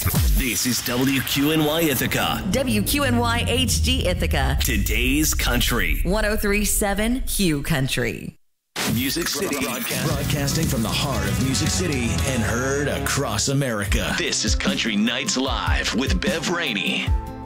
This is WQNY Ithaca. WQNY HD Ithaca. Today's Country. 103.7 Hugh Country. Music City. Broadcasting from the heart of Music City and heard across America. This is Country Nights Live with Bev Rainey.